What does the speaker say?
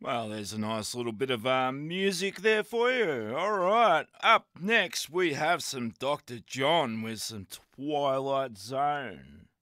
Well, there's a nice little bit of music there for you. All right. Up next, we have some Dr. John with some Twilight Zone.